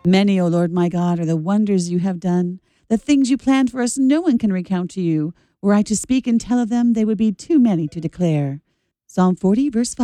Many, O Lord my God, are the wonders you have done. The things you planned for us no one can recount to you. Were I to speak and tell of them, they would be too many to declare. Psalm 40, verse 5.